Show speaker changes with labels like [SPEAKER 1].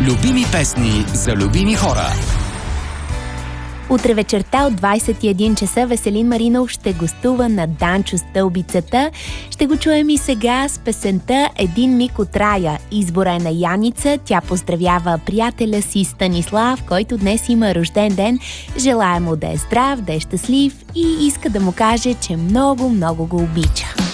[SPEAKER 1] Любими песни за любими хора.
[SPEAKER 2] Утре вечерта от 21 часа Веселин Маринов ще гостува на Данчо Стълбицата. Ще го чуем и сега с песента "Един миг от рая". Избора е на Яница. Тя поздравява приятеля си Станислав, който днес има рожден ден. Желая му да е здрав, да е щастлив и иска да му каже, че много, много го обича.